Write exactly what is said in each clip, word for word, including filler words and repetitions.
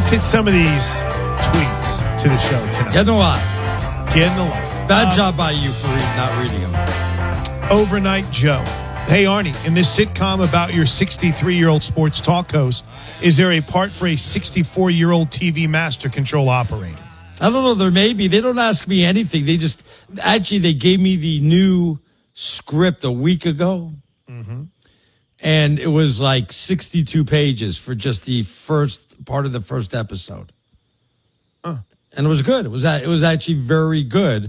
Let's hit some of these tweets to the show tonight. Getting a lot. Getting a lot. Bad Um, job by you for read, not reading them. Overnight Joe. Hey, Arnie, in this sitcom about your sixty-three-year-old sports talk host, is there a part for a sixty-four-year-old T V master control operator? I don't know. There may be. They don't ask me anything. They just, actually, they gave me the new script a week ago. Mm-hmm. And it was like sixty-two pages for just the first part of the first episode. Huh. And it was good. It was it was actually very good.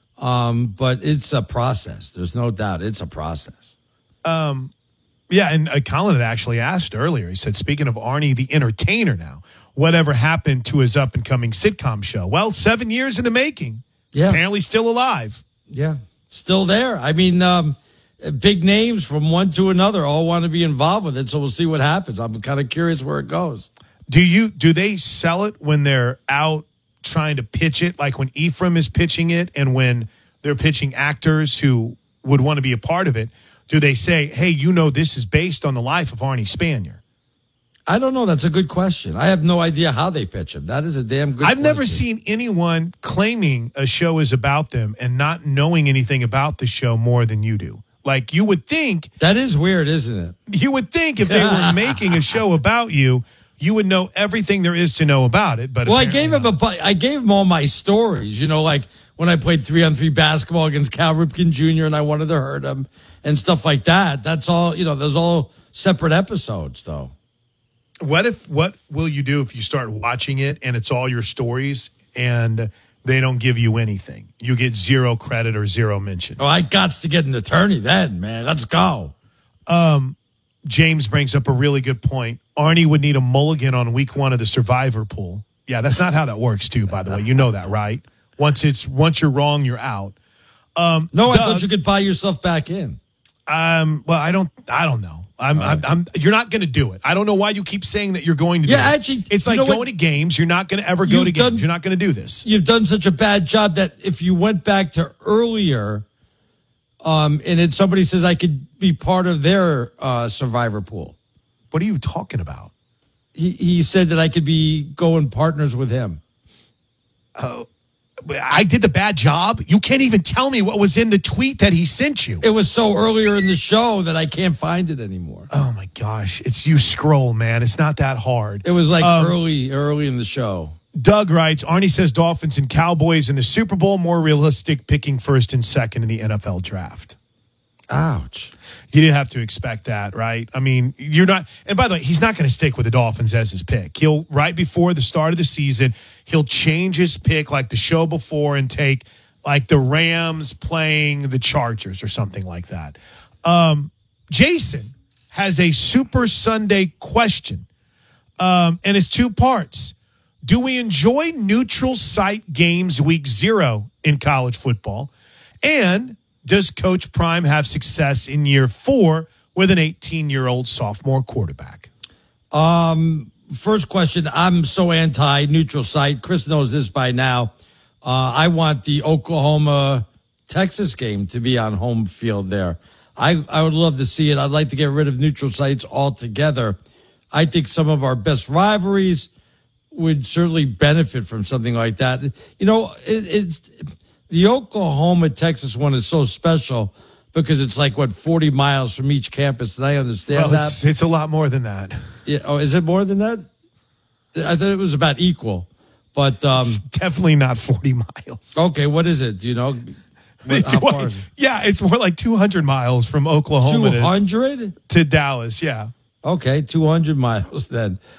Um, but it's a process. There's no doubt. It's a process. Um, yeah, and uh, Colin had actually asked earlier. He said, speaking of Arnie, the entertainer now, whatever happened to his up-and-coming sitcom show? Well, seven years in the making. Yeah. Apparently still alive. Yeah. Still there. I mean, um, big names from one to another all want to be involved with it, so we'll see what happens. I'm kind of curious where it goes. Do you do they sell it when they're out trying to pitch it, like when Ephraim is pitching it and when they're pitching actors who would want to be a part of it? Do they say, hey, you know this is based on the life of Arnie Spanier? I don't know. That's a good question. I have no idea how they pitch him. That is a damn good I've question. never seen anyone claiming a show is about them and not knowing anything about the show more than you do. Like, you would think... That is weird, isn't it? You would think if they were making a show about you, you would know everything there is to know about it. But well, I gave him not. a, bu- I gave him all my stories. You know, like when I played three on three basketball against Cal Ripken Junior and I wanted to hurt him and stuff like that. That's all. You know, there's all separate episodes, though. What if? What will you do if you start watching it and it's all your stories and they don't give you anything? You get zero credit or zero mention. Oh, I got to get an attorney then, man. Let's go. Um, James brings up a really good point. Arnie would need a mulligan on week one of the Survivor pool. Yeah, that's not how that works, too. By the way, you know that, right? Once it's once you're wrong, you're out. Um, no, I Doug, thought you could buy yourself back in. Um, well, I don't. I don't know. I'm. Right. I'm, I'm. You're not going to do it. I don't know why you keep saying that you're going to. Yeah, do it. actually, it's like you know going what? to games. You're not going to ever go You've to games. done- You're not going to do this. You've done such a bad job that if you went back to earlier, um, and it, somebody says I could be part of their uh, Survivor pool. What are you talking about? He he said that I could be going partners with him. Oh, I did the bad job. You can't even tell me what was in the tweet that he sent you. It was so earlier in the show that I can't find it anymore. Oh my gosh, it's you scroll, man. It's not that hard. It was like Um, early, early in the show. Doug writes, Arnie says Dolphins and Cowboys in the Super Bowl, more realistic picking first and second in the N F L draft. Ouch. You didn't have to expect that, right? I mean, you're not. And by the way, he's not going to stick with the Dolphins as his pick. He'll, right before the start of the season, he'll change his pick like the show before and take like the Rams playing the Chargers or something like that. Um, Jason has a Super Sunday question, um, and it's two parts. Do we enjoy neutral site games week zero in college football? And does Coach Prime have success in year four with an eighteen-year-old sophomore quarterback? Um, first question, I'm so anti-neutral site. Chris knows this by now. Uh, I want the Oklahoma-Texas game to be on home field there. I, I would love to see it. I'd like to get rid of neutral sites altogether. I think some of our best rivalries would certainly benefit from something like that. You know, it, it's... The Oklahoma-Texas one is so special because it's like, what, forty miles from each campus, and I understand Well, that. it's, it's a lot more than that. Yeah, oh, is it more than that? I thought it was about equal. But um, Definitely not forty miles. okay, what is it? Do you know? What, how far is it? Yeah, it's more like two hundred miles from Oklahoma two hundred? to, to Dallas, yeah. Okay, two hundred miles then.